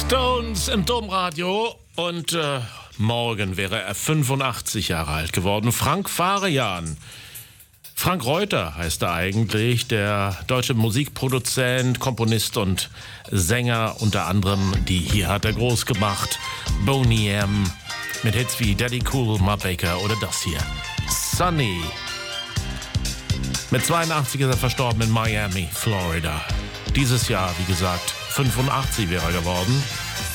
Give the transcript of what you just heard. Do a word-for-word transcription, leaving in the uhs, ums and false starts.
Stones im Domradio und äh, morgen wäre er fünfundachtzig Jahre alt geworden. Frank Farian. Frank Reuter heißt er eigentlich, der deutsche Musikproduzent, Komponist und Sänger, unter anderem die hier hat er groß gemacht, Boney M. mit Hits wie Daddy Cool, Ma Baker oder das hier, Sunny. Mit zweiundachtzig ist er verstorben in Miami, Florida. Dieses Jahr, wie gesagt, fünfundachtzig wäre er geworden.